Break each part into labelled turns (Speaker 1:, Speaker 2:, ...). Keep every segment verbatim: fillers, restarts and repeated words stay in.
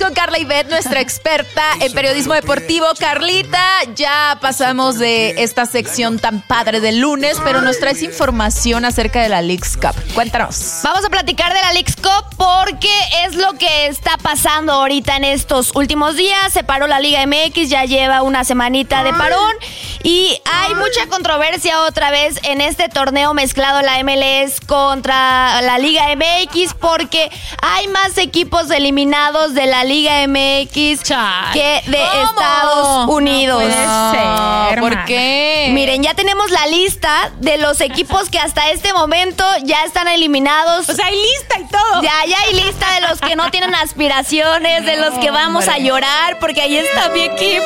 Speaker 1: con Carla Ivette, nuestra experta en periodismo deportivo. Carlita, ya pasamos de esta sección tan padre del lunes, pero nos traes información acerca de la Leagues Cup. Cuéntanos.
Speaker 2: Vamos a platicar de la Leagues Cup porque es lo que está pasando ahorita en estos últimos días. Se paró la Liga M X, ya lleva una semanita de parón y hay mucha controversia otra vez en este torneo mezclado, la M L S contra la Liga M X, porque hay más equipos eliminados de la Liga M X Chai. que de ¿Cómo? Estados Unidos.
Speaker 1: No puede ser, ¿por qué?
Speaker 2: Miren, ya tenemos la lista de los equipos que hasta este momento ya están eliminados.
Speaker 3: O sea, hay lista y todo.
Speaker 2: Ya, ya hay lista de los que no tienen aspiraciones, de los que vamos a llorar, porque ahí está mi equipo.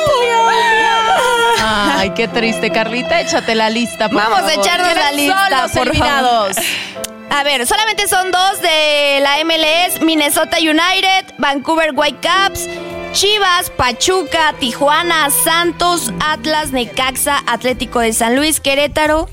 Speaker 1: Ay, qué triste, Carlita, échate la lista, por
Speaker 2: Vamos
Speaker 1: favor.
Speaker 2: a echarnos la lista,
Speaker 1: son los
Speaker 2: por
Speaker 1: eliminados?
Speaker 2: favor. A ver, solamente son dos de la M L S: Minnesota United, Vancouver Whitecaps, Chivas, Pachuca, Tijuana, Santos, Atlas, Necaxa, Atlético de San Luis, Querétaro,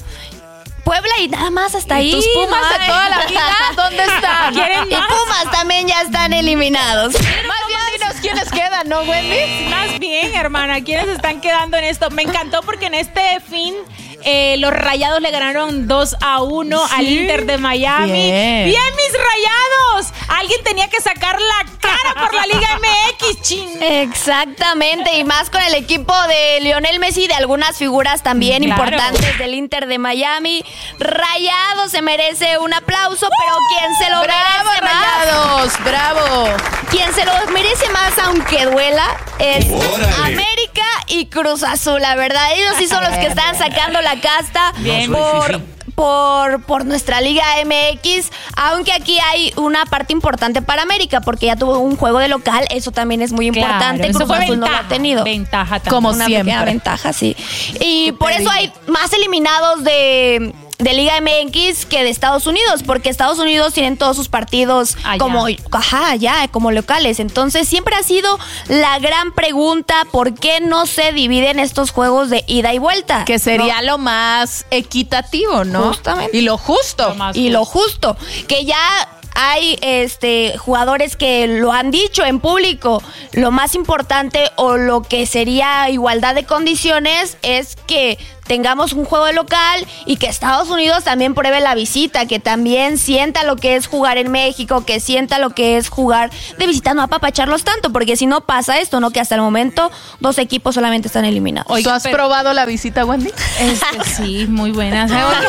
Speaker 2: Puebla y nada más hasta
Speaker 1: ¿Y
Speaker 2: ahí.
Speaker 1: tus Pumas
Speaker 2: Ay.
Speaker 1: de toda la vida? ¿Dónde están?
Speaker 2: Y Pumas también ya están eliminados.
Speaker 1: Más bien dinos quiénes quedan, ¿no, Wendy?
Speaker 3: Más bien, hermana, ¿quiénes están quedando en esto? Me encantó porque en este fin eh, los Rayados le ganaron dos a uno ¿Sí? al Inter de Miami.
Speaker 1: Bien.
Speaker 3: ¡Bien, mis Rayados! Alguien tenía que sacar la cara por la Liga M X, ching.
Speaker 2: Exactamente, y más con el equipo de Lionel Messi y de algunas figuras también claro. importantes del Inter de Miami. Rayados se merece un aplauso, pero quien se lo
Speaker 1: ¡Bravo,
Speaker 2: merece
Speaker 1: Rayados!
Speaker 2: más,
Speaker 1: ¡Bravo!
Speaker 2: Quien se lo merece más, aunque duela, es ¡Órale! América y Cruz Azul, la verdad. Ellos sí son los que están sacando la casta
Speaker 3: Bien.
Speaker 2: por... Por, por nuestra Liga M X, aunque aquí hay una parte importante para América, porque ya tuvo un juego de local, eso también es muy
Speaker 3: claro,
Speaker 2: importante.
Speaker 3: Eso fue ventaja,
Speaker 2: no lo ha tenido.
Speaker 3: Ventaja también.
Speaker 1: Como
Speaker 2: una
Speaker 1: siempre.
Speaker 2: Una ventaja, sí. Y por eso hay más eliminados de... de Liga M X que de Estados Unidos, porque Estados Unidos tienen todos sus partidos allá. como ajá, ya, como locales. Entonces siempre ha sido la gran pregunta, ¿por qué no se dividen estos juegos de ida y vuelta?
Speaker 1: Que sería ¿no? lo más equitativo, ¿no?
Speaker 2: Justamente.
Speaker 1: Y lo justo.
Speaker 2: Lo y lo justo. Que ya hay este jugadores que lo han dicho en público. Lo más importante o lo que sería igualdad de condiciones es que tengamos un juego local y que Estados Unidos también pruebe la visita, que también sienta lo que es jugar en México, que sienta lo que es jugar de visita, no apapacharlos tanto, porque si no pasa esto, ¿no? Que hasta el momento dos equipos solamente están eliminados.
Speaker 1: Oye, ¿tú has pero... probado la visita, Wendy?
Speaker 3: Este, sí, muy buena.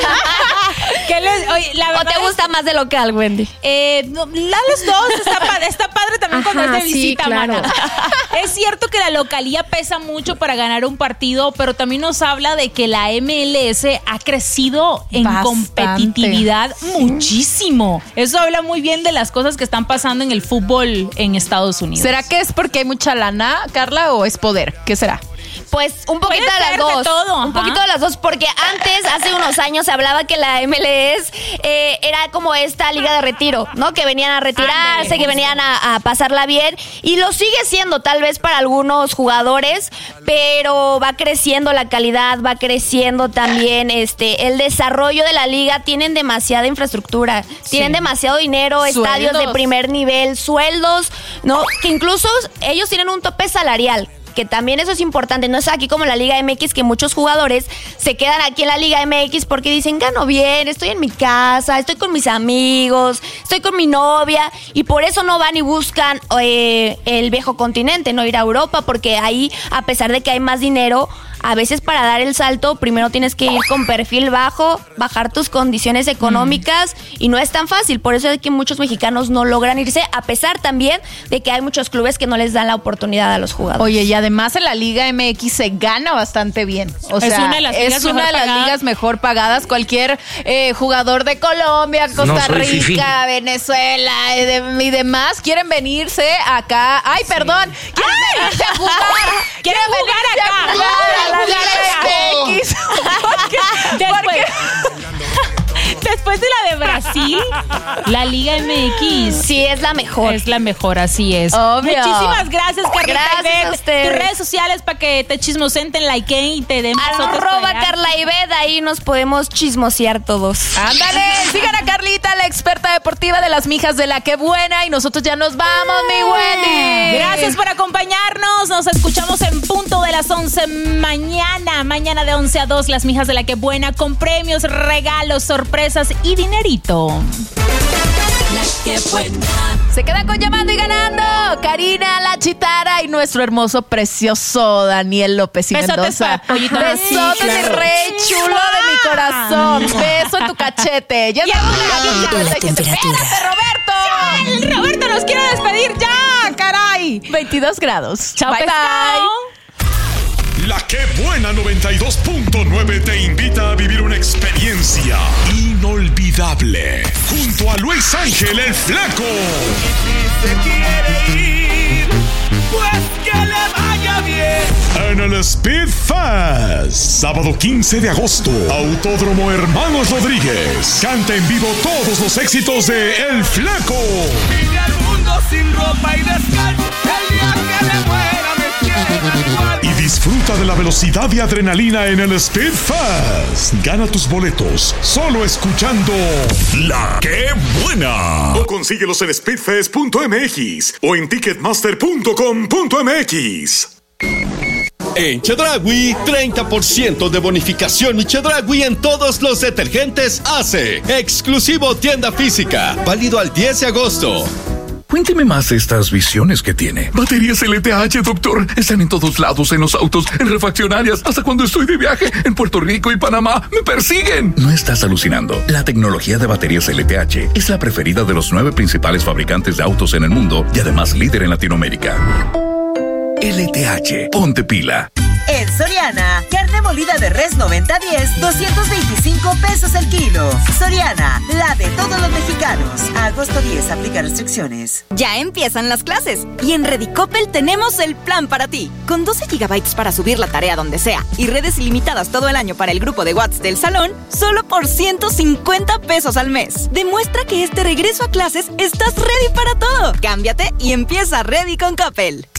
Speaker 3: ¿Qué les, oye, la
Speaker 2: ¿O te gusta es, más de local, Wendy?
Speaker 3: Eh, no, la los dos, está padre, está padre también Ajá, cuando es de visita,
Speaker 2: sí, claro.
Speaker 3: mana. Es cierto que la localía pesa mucho para ganar un partido, pero también nos habla de que la M L S ha crecido en Bastante. competitividad muchísimo. Eso habla muy bien de las cosas que están pasando en el fútbol en Estados Unidos.
Speaker 1: ¿Será que es porque hay mucha lana, Carla, o es poder? ¿Qué será?
Speaker 2: Pues un poquito de las dos.
Speaker 3: De todo,
Speaker 2: un poquito de las dos, porque antes, hace unos años, se hablaba que la M L S eh, era como esta liga de retiro, ¿no? Que venían a retirarse, ah, que venían a, a pasarla bien. Y lo sigue siendo, tal vez para algunos jugadores, pero va creciendo la calidad, va creciendo también este el desarrollo de la liga. Tienen demasiada infraestructura, sí. tienen demasiado dinero, sueldos. Estadios de primer nivel, sueldos, ¿no? Que incluso ellos tienen un tope salarial, que también eso es importante. No es aquí como la Liga M X, que muchos jugadores se quedan aquí en la Liga M X porque dicen, gano bien, estoy en mi casa, estoy con mis amigos, estoy con mi novia, y por eso no van y buscan eh, el viejo continente, no ir a Europa, porque ahí, a pesar de que hay más dinero, a veces para dar el salto primero tienes que ir con perfil bajo, bajar tus condiciones económicas, mm. y no es tan fácil. Por eso es que muchos mexicanos no logran irse, a pesar también de que hay muchos clubes que no les dan la oportunidad a los jugadores.
Speaker 1: Oye, y además en la Liga M X se gana bastante bien. O sea,
Speaker 3: es una de las ligas,
Speaker 1: es una de las ligas mejor pagadas. Cualquier eh, jugador de Colombia, Costa no Rica, fifí. Venezuela y, de, y demás quieren venirse acá. Ay, sí. perdón. Quieren ¡Ay! venirse a jugar.
Speaker 3: Quieren jugar acá.
Speaker 1: A jugar a la Liga M X. ¿Por qué?
Speaker 3: Después. Después de la de Brasil, la Liga M X.
Speaker 2: Sí, es la mejor.
Speaker 3: Es la mejor, así es.
Speaker 2: Obvio.
Speaker 3: Muchísimas gracias, Carlita.
Speaker 2: Gracias a ustedes.
Speaker 3: Tus redes sociales para que te chismosen, te likeen y te den besotes.
Speaker 2: Arroba Carla Ibed, ahí nos podemos chismosear todos.
Speaker 1: Ándale, sigan a Carlita, la experta deportiva de las mijas de La Que Buena, y nosotros ya nos vamos, mi Wendy.
Speaker 3: Gracias por acompañarnos. Nos escuchamos en punto de las once mañana. Mañana de once a dos, las mijas de La Que Buena, con premios, regalos, sorpresas y dinerito.
Speaker 1: La Que Buena. Se queda con Llamando y Ganando Karina La Chitara y nuestro hermoso, precioso Daniel López y
Speaker 3: Besotes
Speaker 1: Mendoza.
Speaker 3: pa' pollito.
Speaker 1: Besotes,
Speaker 3: Sí, claro.
Speaker 1: mi rey chulo de mi corazón. Beso en tu cachete. Ya
Speaker 4: Aumento la temperatura.
Speaker 1: ¡Espérate, Roberto!
Speaker 3: Ya, el Roberto nos quiere despedir. ¡Ya, caray!
Speaker 1: veintidós grados.
Speaker 3: Chao,
Speaker 1: Bye,
Speaker 3: pescado.
Speaker 1: bye.
Speaker 5: La Que Buena noventa y dos punto nueve te invita a vivir una experiencia inolvidable junto a Luis Ángel el Flaco.
Speaker 6: Si se quiere ir, pues que le vaya bien.
Speaker 5: En el Speed Fest, sábado quince de agosto, Autódromo Hermanos Rodríguez. Canta en vivo todos los éxitos de El Flaco.
Speaker 6: Vine al mundo sin ropa y descalzo. El día que me muera me quiera igual.
Speaker 5: Y disfruta de la velocidad y adrenalina en el Speed Fest. Gana tus boletos solo escuchando La Que Buena. O consíguelos en speedfest punto m x o en ticketmaster punto com punto m x.
Speaker 7: En Chedraui, treinta por ciento de bonificación y Chedraui en todos los detergentes Ace. Exclusivo tienda física. Válido al diez de agosto.
Speaker 8: Cuénteme más de estas visiones que tiene. Baterías L T H, doctor. Están en todos lados, en los autos, en refaccionarias. Hasta cuando estoy de viaje en Puerto Rico y Panamá, ¡me persiguen! No estás alucinando. La tecnología de baterías L T H es la preferida de los nueve principales fabricantes de autos en el mundo y además líder en Latinoamérica. L T H, ponte pila.
Speaker 9: En Soriana, carne molida de res noventa diez, doscientos veinticinco pesos el kilo. Soriana, la de todos los mexicanos. A agosto diez, aplica restricciones.
Speaker 10: Ya empiezan las clases y en Redicopel tenemos el plan para ti. Con doce gigabytes para subir la tarea donde sea y redes ilimitadas todo el año para el grupo de WhatsApp del salón, solo por ciento cincuenta pesos al mes. Demuestra que este regreso a clases estás ready para todo. Cámbiate y empieza Ready con Coppel.